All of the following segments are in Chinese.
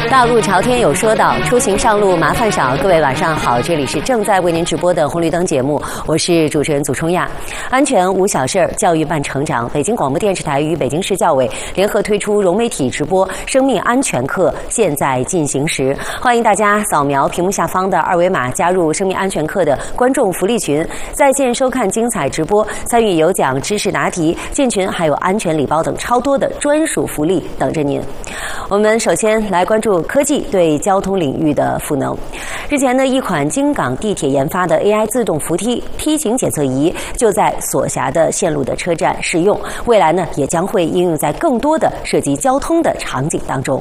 大路朝天有说道，出行上路麻烦少。各位晚上好，这里是正在为您直播的红绿灯节目，我是主持人祖冲亚。安全无小事儿，教育伴成长。北京广播电视台与北京市教委联合推出融媒体直播生命安全课现在进行时，欢迎大家扫描屏幕下方的二维码，加入生命安全课的观众福利群，在线收看精彩直播，参与有奖知识答题，进群还有安全礼包等超多的专属福利等着您。我们首先来关注科技对交通领域的赋能。日前呢，一款京港地铁研发的 AI 自动扶梯梯形检测仪就在所辖的线路的车站试用，未来呢也将会应用在更多的涉及交通的场景当中。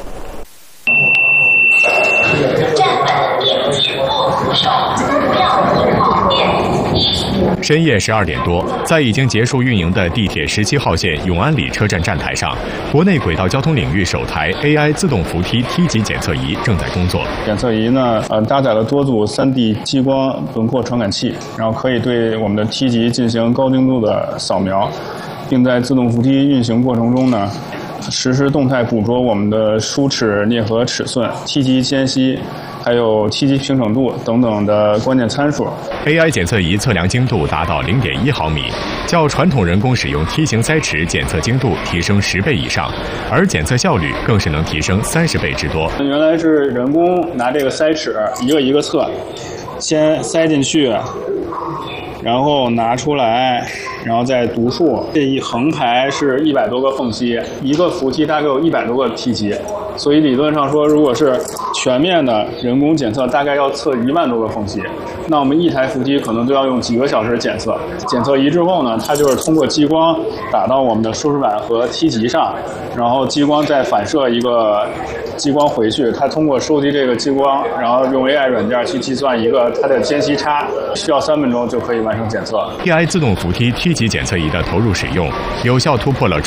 站稳并紧握扶手，不要移晃电。 深夜12点多，在已经结束运营的地铁17号线永安里车站站台上，国内轨道交通领域首台 AI 自动扶梯梯级检测仪正在工作。 检测仪呢，搭载了多组3D 激光轮廓传感器，然后可以对我们的梯级进行高精度的扫描，并在自动扶梯运行过程中呢，实时动态捕捉我们的梳齿啮合尺寸、梯级间隙，还有梯级平整度等等的关键参数。 AI 检测仪测量精度达到0.1毫米，较传统人工使用梯形筛齿检测精度提升10倍以上，而检测效率更是能提升30倍之多。 原来是人工拿这个筛齿一个一个测，先塞进去，然后拿出来，然后再读数。这一横排是100多个缝隙，一个扶梯大概有100多个梯级，所以理论上说，如果是全面的人工检测，大概要测1万多个缝隙。那我们一台扶梯可能都要用几个小时检测。检测仪之后呢，它就是通过激光打到我们的梳齿板和梯级上，然后激光再反射一个激光回去，它通过收集这个激光，然后用 AI 软件去计算一个它的间隙差，需要3分钟就可以完成检测。 AI 自动扶梯梯级检测仪的投入使用，有效突破了